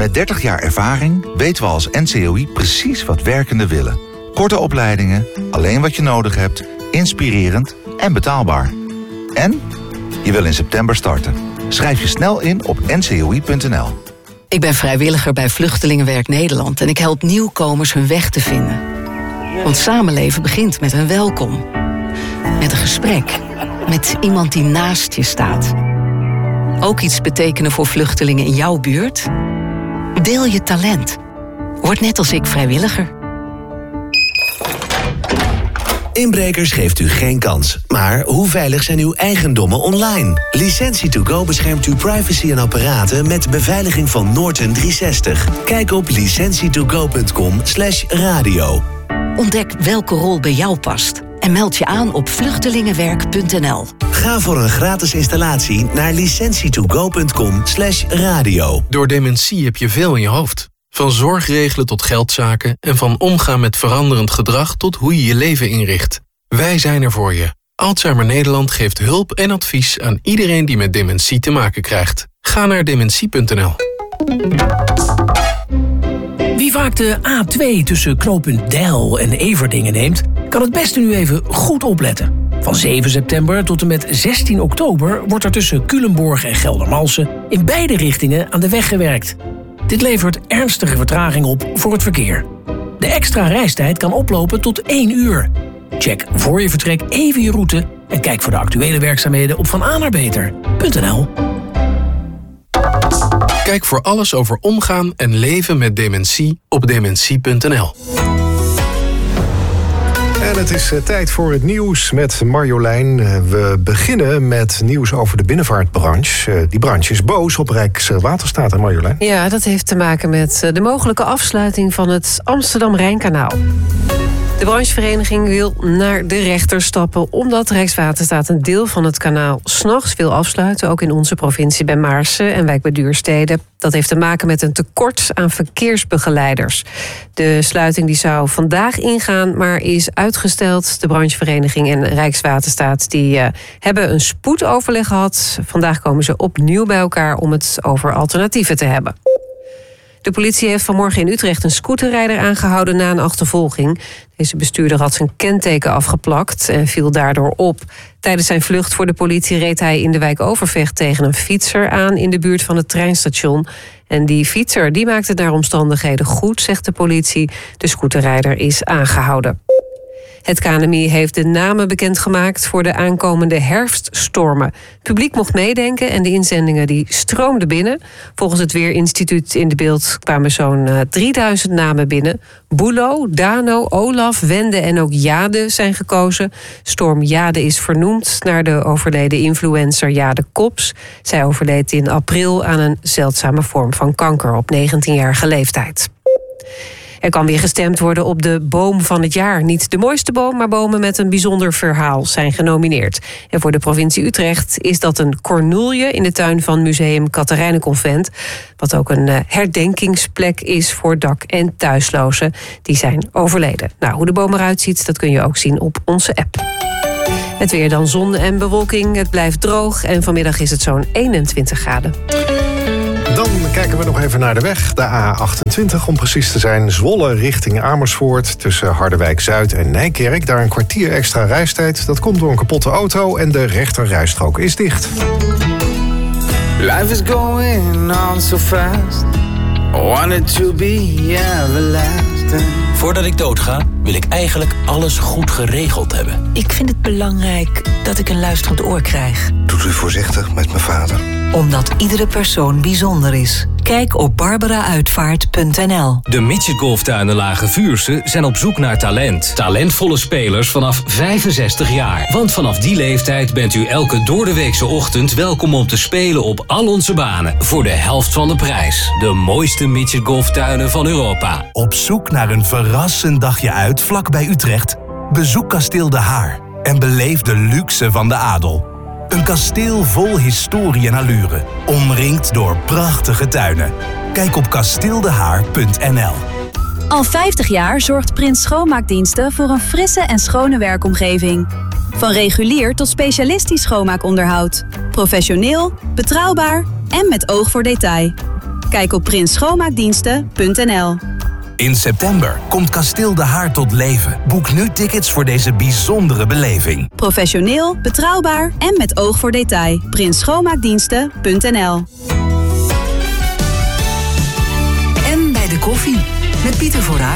Met 30 jaar ervaring weten we als NCOI precies wat werkenden willen. Korte opleidingen, alleen wat je nodig hebt, inspirerend en betaalbaar. En je wil in september starten. Schrijf je snel in op ncoi.nl. Ik ben vrijwilliger bij Vluchtelingenwerk Nederland en ik help nieuwkomers hun weg te vinden. Want samenleven begint met een welkom. Met een gesprek. Met iemand die naast je staat. Ook iets betekenen voor vluchtelingen in jouw buurt? Deel je talent. Word net als ik vrijwilliger. Inbrekers geeft u geen kans. Maar hoe veilig zijn uw eigendommen online? Licentie2Go beschermt uw privacy en apparaten met beveiliging van Norton 360. Kijk op licentietogo.com/radio. Ontdek welke rol bij jou past. En meld je aan op vluchtelingenwerk.nl. Ga voor een gratis installatie naar licentietogo.com/radio. Door dementie heb je veel in je hoofd. Van zorgregelen tot geldzaken en van omgaan met veranderend gedrag tot hoe je je leven inricht. Wij zijn er voor je. Alzheimer Nederland geeft hulp en advies aan iedereen die met dementie te maken krijgt. Ga naar dementie.nl. Wie vaak de A2 tussen knooppunt Deil en Everdingen neemt, kan het beste nu even goed opletten. Van 7 september tot en met 16 oktober wordt er tussen Culemborg en Geldermalsen in beide richtingen aan de weg gewerkt. Dit levert ernstige vertraging op voor het verkeer. De extra reistijd kan oplopen tot 1 uur. Check voor je vertrek even je route en kijk voor de actuele werkzaamheden op vananaarbeter.nl. Kijk voor alles over omgaan en leven met dementie op dementie.nl. En het is tijd voor het nieuws met Marjolein. We beginnen met nieuws over de binnenvaartbranche. Die branche is boos op Rijkswaterstaat, hè Marjolein? Ja, dat heeft te maken met de mogelijke afsluiting van het Amsterdam-Rijnkanaal. De branchevereniging wil naar de rechter stappen omdat Rijkswaterstaat een deel van het kanaal 's nachts wil afsluiten, ook in onze provincie bij Maarssen en Wijk bij Duurstede. Dat heeft te maken met een tekort aan verkeersbegeleiders. De sluiting die zou vandaag ingaan, maar is uitgesteld. De branchevereniging en Rijkswaterstaat die hebben een spoedoverleg gehad. Vandaag komen ze opnieuw bij elkaar om het over alternatieven te hebben. De politie heeft vanmorgen in Utrecht een scooterrijder aangehouden na een achtervolging. Deze bestuurder had zijn kenteken afgeplakt en viel daardoor op. Tijdens zijn vlucht voor de politie reed hij in de wijk Overvecht tegen een fietser aan in de buurt van het treinstation. En die fietser die maakte het naar omstandigheden goed, zegt de politie. De scooterrijder is aangehouden. Het KNMI heeft de namen bekendgemaakt voor de aankomende herfststormen. Het publiek mocht meedenken en de inzendingen die stroomden binnen. Volgens het Weerinstituut in de Beeld kwamen zo'n 3000 namen binnen. Boelo, Dano, Olaf, Wende en ook Jade zijn gekozen. Storm Jade is vernoemd naar de overleden influencer Jade Kops. Zij overleed in april aan een zeldzame vorm van kanker op 19-jarige leeftijd. Er kan weer gestemd worden op de boom van het jaar. Niet de mooiste boom, maar bomen met een bijzonder verhaal zijn genomineerd. En voor de provincie Utrecht is dat een cornoelje in de tuin van Museum Catharijnenconvent. Wat ook een herdenkingsplek is voor dak- en thuislozen. Die zijn overleden. Nou, hoe de boom eruit ziet, dat kun je ook zien op onze app. Het weer dan zon en bewolking. Het blijft droog en vanmiddag is het zo'n 21 graden. Dan kijken we nog even naar de weg. De A28 om precies te zijn. Zwolle richting Amersfoort tussen Harderwijk-Zuid en Nijkerk. Daar een kwartier extra reistijd. Dat komt door een kapotte auto en de rechter rijstrook is dicht. Life is going on so fast. I want it to be everlasting. Voordat ik doodga, wil ik eigenlijk alles goed geregeld hebben. Ik vind het belangrijk dat ik een luisterend oor krijg. Doet u voorzichtig met mijn vader? Omdat iedere persoon bijzonder is. Kijk op barbarauitvaart.nl. De Midget Golftuinen Lage Vuursche zijn op zoek naar talent. Talentvolle spelers vanaf 65 jaar. Want vanaf die leeftijd bent u elke doordeweekse ochtend welkom om te spelen op al onze banen. Voor de helft van de prijs. De mooiste Midget Golftuinen van Europa. Op zoek naar een verrassend dagje uit vlak bij Utrecht? Bezoek Kasteel De Haar en beleef de luxe van de adel. Een kasteel vol historie en allure, omringd door prachtige tuinen. Kijk op kasteeldehaar.nl. Al 50 jaar zorgt Prins Schoonmaakdiensten voor een frisse en schone werkomgeving. Van regulier tot specialistisch schoonmaakonderhoud. Professioneel, betrouwbaar en met oog voor detail. Kijk op prinsschoonmaakdiensten.nl. In september komt Kasteel de Haar tot leven. Boek nu tickets voor deze bijzondere beleving. Professioneel, betrouwbaar en met oog voor detail. prinsschoonmaakdiensten.nl. En bij de koffie met Pieter Vooruit.